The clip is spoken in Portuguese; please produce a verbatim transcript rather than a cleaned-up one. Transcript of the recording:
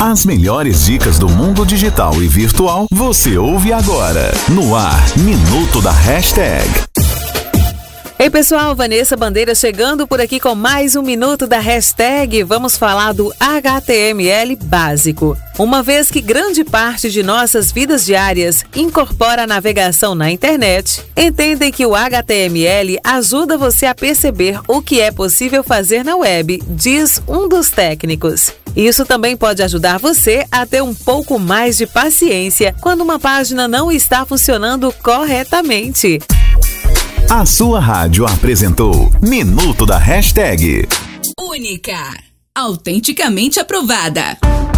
As melhores dicas do mundo digital e virtual você ouve agora. No ar, Minuto da Hashtag. Ei pessoal, Vanessa Bandeira chegando por aqui com mais um Minuto da Hashtag. Vamos falar do H T M L básico. Uma vez que grande parte de nossas vidas diárias incorpora a navegação na internet, entendem que o H T M L ajuda você a perceber o que é possível fazer na web, diz um dos técnicos. Isso também pode ajudar você a ter um pouco mais de paciência quando uma página não está funcionando corretamente. A sua rádio apresentou Minuto da Hashtag. Única, autenticamente aprovada.